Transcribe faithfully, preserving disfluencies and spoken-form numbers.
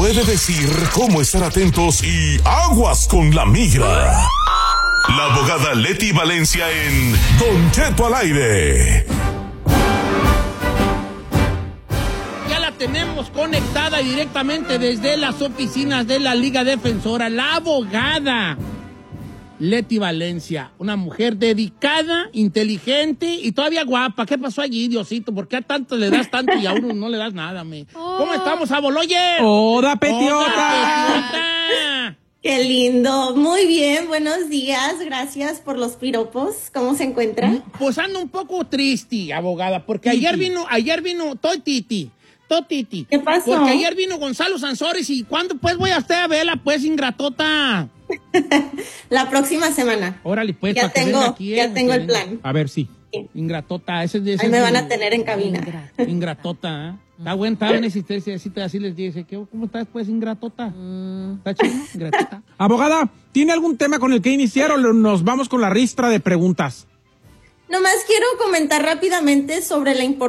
puede decir cómo estar atentos y aguas con la migra. La abogada Leti Valencia en Don Cheto al aire. Ya la tenemos conectada directamente desde las oficinas de la Liga Defensora, la abogada Leti Valencia, una mujer dedicada, inteligente y todavía guapa. ¿Qué pasó allí, Diosito? ¿Por qué a tanto le das tanto y a uno no le das nada, me? Oh. ¿Cómo estamos, Aboloyer? ¡Hola, Petiota! ¡Hola, Petiota! ¡Qué lindo! Muy bien, buenos días. Gracias por los piropos. ¿Cómo se encuentra? Pues ando un poco triste, abogada, porque titi. ayer vino, ayer vino, estoy titi. Titi. ¿Qué pasó? Porque ayer vino Gonzalo Sansores y ¿cuándo pues voy a usted a verla, pues, ingratota? La próxima semana. Órale, pues, ya para tengo, que aquí, ya eh, tengo el venga. plan. A ver, sí. sí. Ingratota. Ese, ese Ahí me es van mi... a tener en cabina. Ingratota, ¿eh? Está bueno, está bien, así, así, así les dice, ¿cómo estás, pues, ingratota? Mm. ¿Está chido? Ingratota. Abogada, ¿tiene algún tema con el que iniciar o nos vamos con la ristra de preguntas? Nomás quiero comentar rápidamente sobre la importancia